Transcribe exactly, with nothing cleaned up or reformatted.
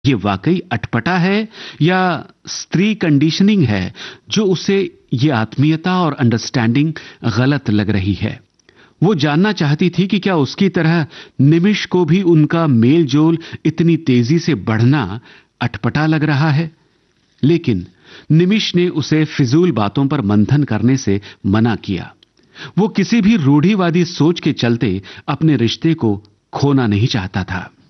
ये वाकई अटपटा है या स्त्री कंडीशनिंग है जो उसे ये आत्मीयता और अंडरस्टैंडिंग गलत लग रही है। वो जानना चाहती थी कि क्या उसकी तरह निमिष को भी उनका मेलजोल इतनी तेजी से बढ़ना अटपटा लग रहा है। लेकिन निमिष ने उसे फिजूल बातों पर मंथन करने से मना किया। वो किसी भी रूढ़िवादी सोच के चलते अपने रिश्ते को खोना नहीं चाहता था।